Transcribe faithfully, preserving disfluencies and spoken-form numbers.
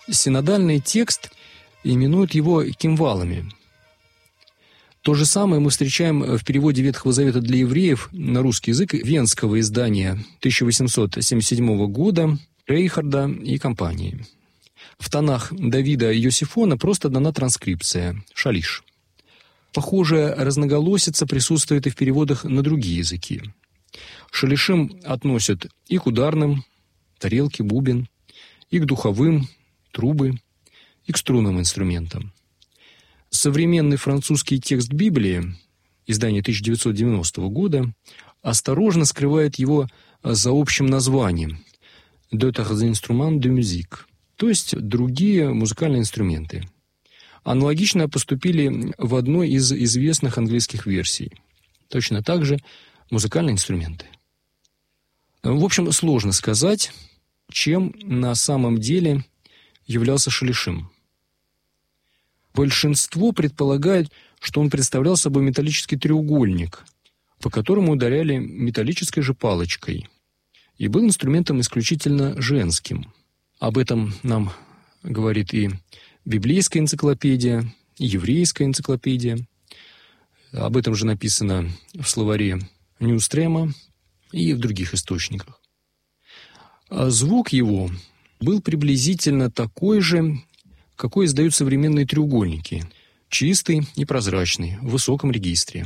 Синодальный текст именуют его кимвалами. То же самое мы встречаем в переводе Ветхого Завета для евреев на русский язык венского издания тысяча восемьсот семьдесят седьмого года Рейхарда и компании. В тонах Давида и Йосифона просто дана транскрипция – шалиш. Похожая разноголосица присутствует и в переводах на другие языки. Шалишим относят и к ударным – тарелки, бубен, и к духовым – трубы, и к струнным инструментам. Современный французский текст Библии, издание тысяча девятьсот девяностого года, осторожно скрывает его за общим названием «D'autres instruments de musique», то есть другие музыкальные инструменты. Аналогично поступили в одной из известных английских версий. Точно так же музыкальные инструменты. В общем, сложно сказать, чем на самом деле являлся шалишим. Большинство предполагает, что он представлял собой металлический треугольник, по которому ударяли металлической же палочкой, и был инструментом исключительно женским. Об этом нам говорит и библейская энциклопедия, и еврейская энциклопедия. Об этом же написано в словаре Ньюстрема и в других источниках. А звук его был приблизительно такой же, какой издают современные треугольники, чистый и прозрачный, в высоком регистре.